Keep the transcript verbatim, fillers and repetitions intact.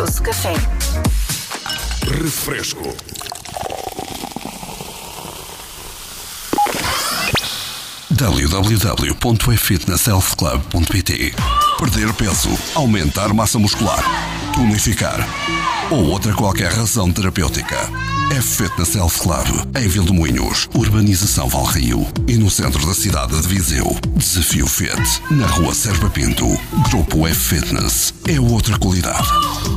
Saboroso café. Refresco. w w w ponto e fitness health club ponto p t. Perder peso, aumentar massa muscular, tonificar ou outra qualquer razão terapêutica. F-Fitness Health Club, em Vilmoinhos, Urbanização Valrio e no centro da cidade de Viseu. Desafio Fit, na rua Serpa Pinto. Grupo F-Fitness é outra qualidade.